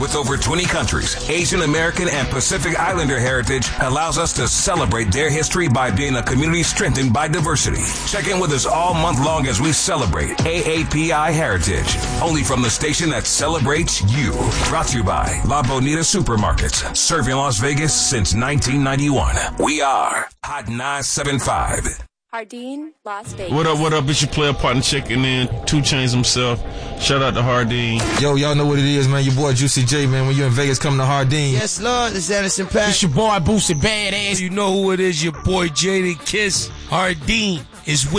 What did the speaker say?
With over 20 countries, Asian American and Pacific Islander heritage allows us to celebrate their history by being a community strengthened by diversity. Check in with us all month long as we celebrate AAPI heritage. Only from the station that celebrates you. Brought to you by La Bonita Supermarkets. Serving Las Vegas since 1991. We are Hot 975. Hardin, Las Vegas. What up? It's your player partner checking in. 2 Chainz himself. Shout out to Hardin. Yo, y'all know what it is, man. Your boy Juicy J, man. When you're in Vegas, come to Hardin. Yes, Lord. This is Anderson .Paak. It's your boy Boosie Badass. You know who it is, your boy Jada Kiss. Hardin is with